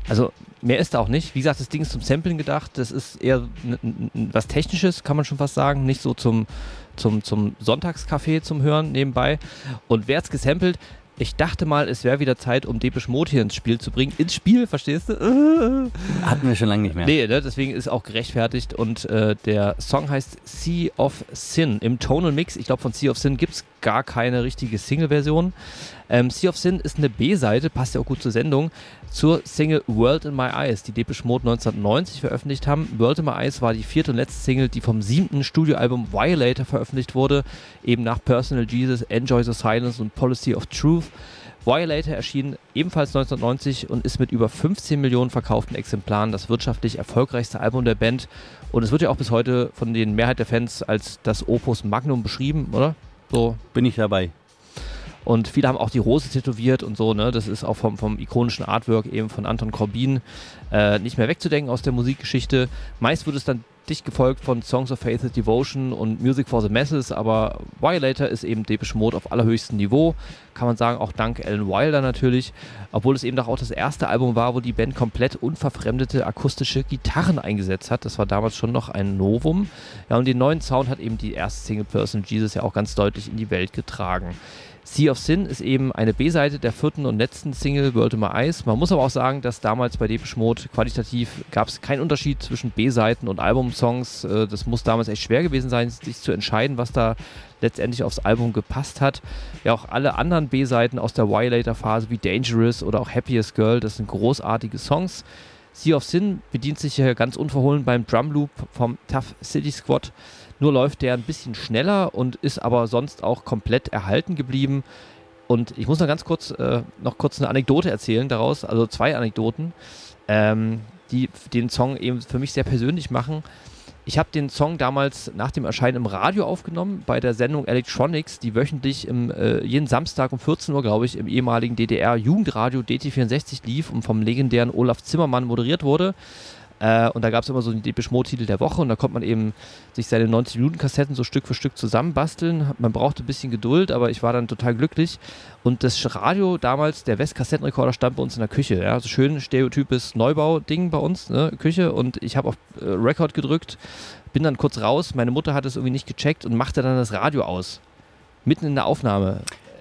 Also mehr ist da auch nicht. Wie gesagt, das Ding ist zum Samplen gedacht. Das ist eher was Technisches, kann man schon fast sagen. Nicht so zum Sonntagskaffee zum Hören nebenbei. Und wer hat's gesampelt? Ich dachte mal, es wäre wieder Zeit, um Depeche Mode hier ins Spiel zu bringen. Ins Spiel, verstehst du? Hatten wir schon lange nicht mehr. Nee, ne? Deswegen ist auch gerechtfertigt. Und der Song heißt Sea of Sin. Im Tonal Mix, ich glaube von Sea of Sin gibt es gar keine richtige Single-Version. Sea of Sin ist eine B-Seite, passt ja auch gut zur Sendung, zur Single World in My Eyes, die Depeche Mode 1990 veröffentlicht haben. World in My Eyes war die 4. und letzte Single, die vom 7. Studioalbum Violator veröffentlicht wurde, eben nach Personal Jesus, Enjoy the Silence und Policy of Truth. Violator erschien ebenfalls 1990 und ist mit über 15 Millionen verkauften Exemplaren das wirtschaftlich erfolgreichste Album der Band. Und es wird ja auch bis heute von den Mehrheit der Fans als das Opus Magnum beschrieben, oder? So. Bin ich dabei. Und viele haben auch die Rose tätowiert und so, ne? Das ist auch vom ikonischen Artwork eben von Anton Corbijn nicht mehr wegzudenken aus der Musikgeschichte. Meist wird es dann dicht gefolgt von Songs of Faith and Devotion und Music for the Masses, aber Violator ist eben Depeche Mode auf allerhöchstem Niveau, kann man sagen, auch dank Alan Wilder natürlich, obwohl es eben auch das erste Album war, wo die Band komplett unverfremdete akustische Gitarren eingesetzt hat. Das war damals schon noch ein Novum. Ja, und den neuen Sound hat eben die erste Single Personal Jesus ja auch ganz deutlich in die Welt getragen. Sea of Sin ist eben eine B-Seite der 4. und letzten Single World in My Eyes. Man muss aber auch sagen, dass damals bei Depeche Mode qualitativ gab es keinen Unterschied zwischen B-Seiten und Albumsongs. Das muss damals echt schwer gewesen sein, sich zu entscheiden, was da letztendlich aufs Album gepasst hat. Ja, auch alle anderen B-Seiten aus der Violator-Phase wie Dangerous oder auch Happiest Girl, das sind großartige Songs. Sea of Sin bedient sich hier ganz unverhohlen beim Drumloop vom Tough City Squad. Nur läuft der ein bisschen schneller und ist aber sonst auch komplett erhalten geblieben. Und ich muss noch kurz eine Anekdote erzählen daraus, also 2 Anekdoten, die den Song eben für mich sehr persönlich machen. Ich habe den Song damals nach dem Erscheinen im Radio aufgenommen, bei der Sendung Electronics, die wöchentlich jeden Samstag um 14 Uhr, glaube ich, im ehemaligen DDR-Jugendradio DT64 lief und vom legendären Olaf Zimmermann moderiert wurde. Und da gab es immer so den Depeche Mode-Titel der Woche und da konnte man eben sich seine 90-Minuten-Kassetten so Stück für Stück zusammenbasteln. Man brauchte ein bisschen Geduld, aber ich war dann total glücklich. Und das Radio damals, der West-Kassettenrekorder, stand bei uns in der Küche. Ja? Also schön stereotypes Neubau-Ding bei uns, ne? Küche. Und ich habe auf Record gedrückt, bin dann kurz raus. Meine Mutter hat es irgendwie nicht gecheckt und machte dann das Radio aus. Mitten in der Aufnahme.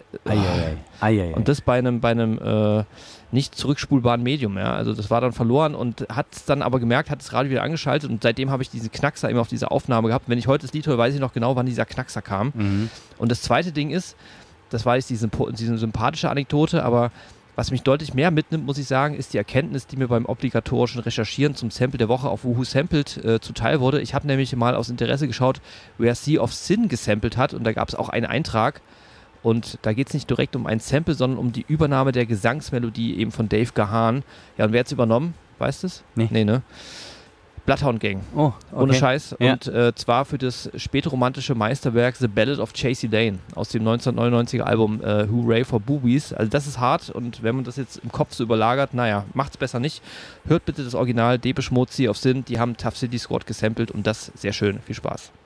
Und das bei einem nicht zurückspulbaren Medium, ja. Also das war dann verloren und hat es dann aber gemerkt, hat das Radio wieder angeschaltet und seitdem habe ich diesen Knackser immer auf dieser Aufnahme gehabt. Wenn ich heute das Lied höre, weiß ich noch genau, wann dieser Knackser kam. Mhm. Und das zweite Ding ist, das war jetzt diese sympathische Anekdote, aber was mich deutlich mehr mitnimmt, muss ich sagen, ist die Erkenntnis, die mir beim obligatorischen Recherchieren zum Sample der Woche auf Woohoo Sampled zuteil wurde. Ich habe nämlich mal aus Interesse geschaut, wer Sea of Sin gesampelt hat und da gab es auch einen Eintrag. Und da geht es nicht direkt um ein Sample, sondern um die Übernahme der Gesangsmelodie eben von Dave Gahan. Ja, und wer hat es übernommen? Weißt du es? Nee, ne? Bloodhound Gang. Oh, okay. Ohne Scheiß. Ja. Und zwar für das spätromantische Meisterwerk The Ballad of Chasey Lane aus dem 1999er Album Hooray for Boobies. Also das ist hart und wenn man das jetzt im Kopf so überlagert, naja, macht's besser nicht. Hört bitte das Original Depeche Mode Sea of Sin. Die haben Tough City Squad gesampelt und das sehr schön. Viel Spaß.